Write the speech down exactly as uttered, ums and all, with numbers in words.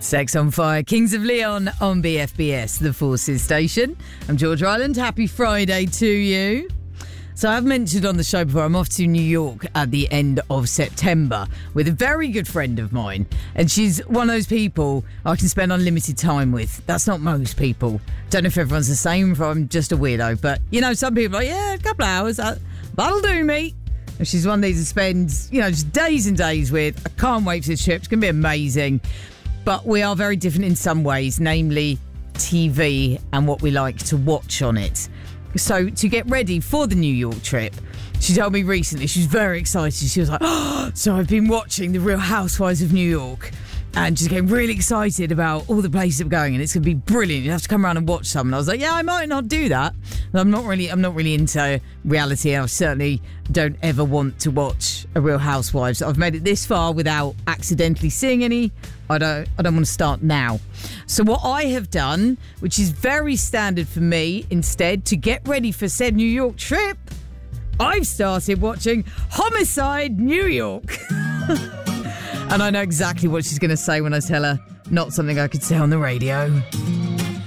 Sex on Fire, Kings of Leon on B F B S, the Forces station. I'm George Ryland. Happy Friday to you. So I've mentioned on the show before, I'm off to New York at the end of September with a very good friend of mine. And she's one of those people I can spend unlimited time with. That's not most people. Don't know if everyone's the same, if I'm just a weirdo. But, you know, some people are like, yeah, a couple of hours, that, that'll do me. And she's one of these that spends, you know, just days and days with. I can't wait for this trip. It's going to be amazing. But we are very different in some ways, namely T V and what we like to watch on it. So to get ready for the New York trip, she told me recently, she was very excited. She was like, oh, so I've been watching The Real Housewives of New York. And she's getting really excited about all the places that we're going, and it's going to be brilliant. You have to come around and watch some. And I was like, yeah, I might not do that. I'm not really, I'm not really into reality. I certainly don't ever want to watch a Real Housewives. I've made it this far without accidentally seeing any. I don't, I don't want to start now. So what I have done, which is very standard for me, instead, to get ready for said New York trip, I've started watching Homicide New York. And I know exactly what she's going to say when I tell her not something I could say on the radio.